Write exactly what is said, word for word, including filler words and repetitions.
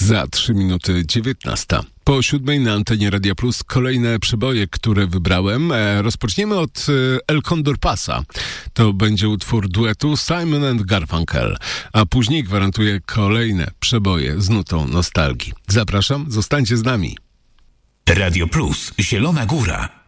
Za trzy minuty dziewiętnasta. Po siódmej na antenie Radia Plus kolejne przeboje, które wybrałem. E, rozpoczniemy od e, El Condor Pasa. To będzie utwór duetu Simon and Garfunkel, a później gwarantuję kolejne przeboje z nutą nostalgii. Zapraszam, zostańcie z nami. Radio Plus, Zielona Góra.